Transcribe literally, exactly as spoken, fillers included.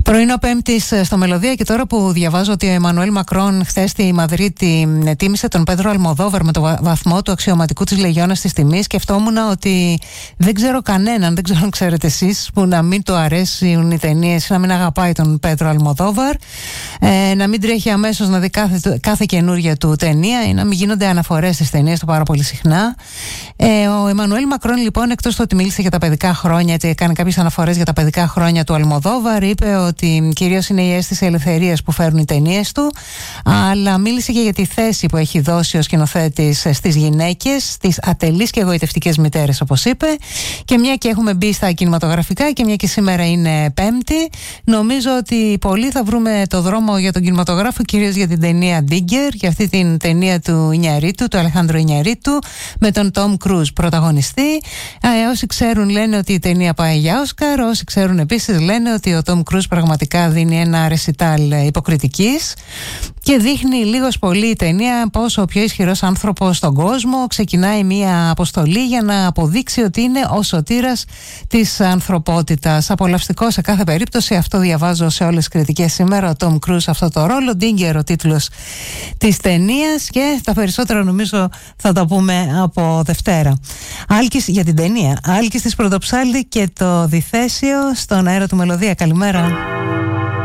Πρωινό Πέμπτης στο Μελωδία, και τώρα που διαβάζω ότι ο Εμμανουέλ Μακρόν χθες στη Μαδρίτη τίμησε τον Πέντρο Αλμοδόβαρ με το βαθμό του αξιωματικού της Λεγιώνας της Τιμής, σκεφτόμουν ότι δεν ξέρω κανέναν, δεν ξέρω αν ξέρετε εσείς, που να μην του αρέσουν οι ταινίες, να μην αγαπάει τον Πέντρο Αλμοδόβαρ, ε, να μην τρέχει αμέσως να δει κάθε, κάθε καινούργια του ταινία ή να μην γίνονται αναφορές στις ταινίες του πάρα πολύ συχνά. Ε, ο Εμμανουέλ Μακρόν, λοιπόν, εκτός του ότι μίλησε για τα παιδικά χρόνια, έτσι, έκανε κάποιες αναφορές για τα παιδικά χρόνια του Αλμοδόβαρ, είπε ότι κυρίως είναι η αίσθηση ελευθερίας που φέρνουν οι ταινίες του, αλλά μίλησε και για τη θέση που έχει δώσει ο σκηνοθέτης στις γυναίκες, στις ατελείς και εγωιτευτικές μητέρες, όπως είπε. Και μια και έχουμε μπει στα κινηματογραφικά και μια και σήμερα είναι Πέμπτη, νομίζω ότι πολλοί θα βρούμε το δρόμο για τον κινηματογράφο, κυρίως για την ταινία Digger, για αυτή την ταινία του Ινιαρίτου, του Αλεχάνδρο Ινιαρίτου, με τον Τόμ Κρούζ πρωταγωνιστή. Ε, όσοι ξέρουν λένε ότι η ταινία πάει για Όσκαρ, όσοι ξέρουν επίσης λένε ότι ο Τόμ Κρούζ πραγματικά δίνει ένα ρεσιτάλ υποκριτικής και δείχνει λίγος πολύ η ταινία πόσο ο πιο ισχυρός άνθρωπος στον κόσμο ξεκινάει μια αποστολή για να αποδείξει ότι είναι ο σωτήρας της ανθρωπότητας. Απολαυστικό σε κάθε περίπτωση, αυτό διαβάζω σε όλες τις κριτικές σήμερα, ο Τόμ Κρούζ αυτό το ρόλο, Digger ο τίτλος της ταινίας, και τα περισσότερα νομίζω θα τα πούμε από Δευτέρα. Άλκης για την ταινία, Άλκης της Πρωτοψάλτη και το Διθέσιο στον αέρα του Μελωδία. Καλημέρα.